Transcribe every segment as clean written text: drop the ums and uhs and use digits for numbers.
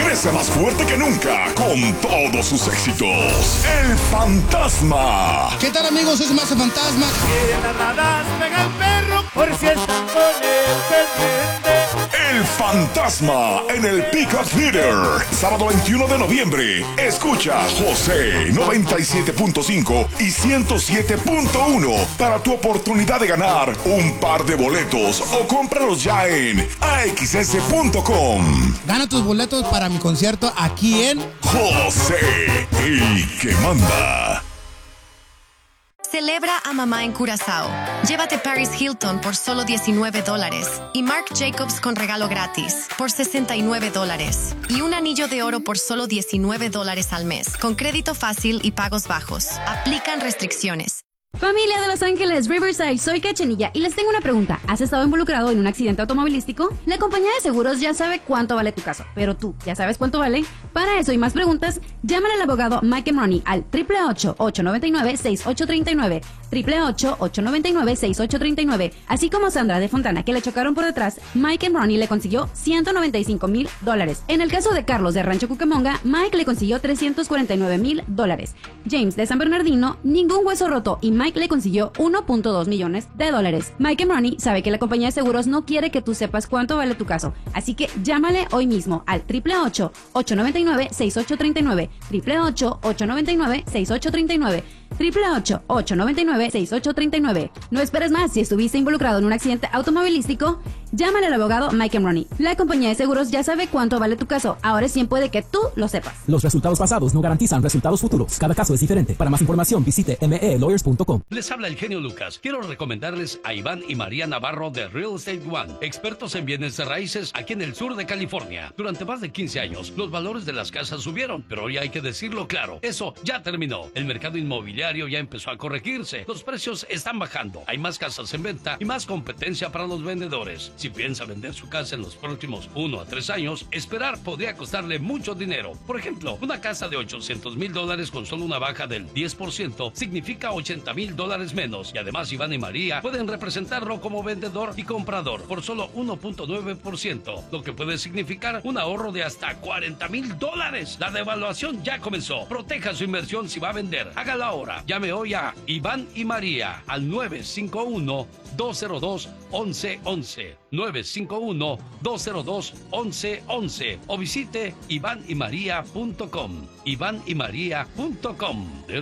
regresa más fuerte que nunca con todos sus éxitos. El Fantasma. ¿Qué tal, amigos? Es Mazo Fantasma. Pega el perro por si están con el pendiente. El Fantasma en el Peacock Theater. Sábado 21 de noviembre. Escucha José 97.5 y 107.1 para tu oportunidad de ganar un par de boletos o cómpralos ya en axs.com. Gana tus boletos para mi concierto aquí en José, el que manda. Celebra a mamá en Curazao. Llévate Paris Hilton por solo $19 y Marc Jacobs con regalo gratis por $69 y un anillo de oro por solo $19 al mes con crédito fácil y pagos bajos. Aplican restricciones. Familia de Los Ángeles, Riverside, soy Cachanilla y les tengo una pregunta. ¿Has estado involucrado en un accidente automovilístico? La compañía de seguros ya sabe cuánto vale tu caso, pero tú, ¿ya sabes cuánto vale? Para eso y más preguntas, llámale al abogado Mike Money al 888-899-6839, 888-899-6839, así como Sandra de Fontana, que le chocaron por detrás. Mike Money le consiguió $195,000. En el caso de Carlos de Rancho Cucamonga, Mike le consiguió $349,000. James de San Bernardino, ningún hueso roto y Mike le consiguió $1.2 millones. Mike Money sabe que la compañía de seguros no quiere que tú sepas cuánto vale tu caso, así que llámale hoy mismo al 888-899-6839, 888-899-6839, 888-899-6839. No esperes más. Si estuviste involucrado en un accidente automovilístico, llámale al abogado Mike Money. La compañía de seguros ya sabe cuánto vale tu caso. Ahora es tiempo de que tú lo sepas. Los resultados pasados no garantizan resultados futuros. Cada caso es diferente. Para más información visite melawyers.com. Les habla el genio Lucas. Quiero recomendarles a Iván y María Navarro de Real Estate One, expertos en bienes de raíces aquí en el sur de California. Durante más de 15 años, los valores de las casas subieron, pero hoy hay que decirlo claro, eso ya terminó. El mercado inmobiliario ya empezó a corregirse. Los precios están bajando. Hay más casas en venta y más competencia para los vendedores. Si piensa vender su casa en los próximos 1 a 3 años, esperar podría costarle mucho dinero. Por ejemplo, una casa de $800,000 con solo una baja del 10% significa $80,000 menos. Y además Iván y María pueden representarlo como vendedor y comprador por solo 1.9%, lo que puede significar un ahorro de hasta $40,000. La devaluación ya comenzó. Proteja su inversión si va a vender. Hágalo ahora. Llame hoy a Iván y María al 951-202-1111. 951-202-1111 o visite ivanymaria.com. ivanymaria.com.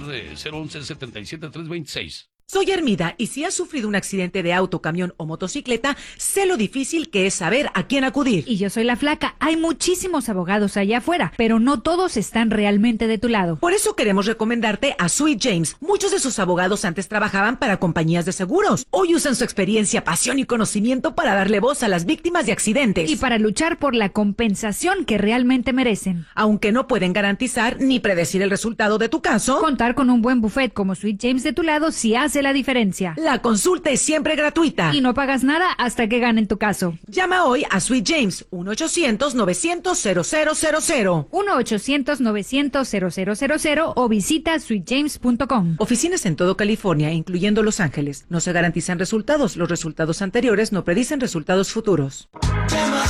R011-77326. Soy Hermida y si has sufrido un accidente de auto, camión o motocicleta, sé lo difícil que es saber a quién acudir. Y yo soy la Flaca. Hay muchísimos abogados allá afuera, pero no todos están realmente de tu lado. Por eso queremos recomendarte a Sweet James. Muchos de sus abogados antes trabajaban para compañías de seguros. Hoy usan su experiencia, pasión y conocimiento para darle voz a las víctimas de accidentes. Y para luchar por la compensación que realmente merecen. Aunque no pueden garantizar ni predecir el resultado de tu caso, contar con un buen buffet como Sweet James de tu lado sí hace la diferencia. La consulta es siempre gratuita. Y no pagas nada hasta que ganen tu caso. Llama hoy a Sweet James, 1-800-900-0000. 1-800-900-0000 o visita sweetjames.com. Oficinas en todo California, incluyendo Los Ángeles. No se garantizan resultados. Los resultados anteriores no predicen resultados futuros.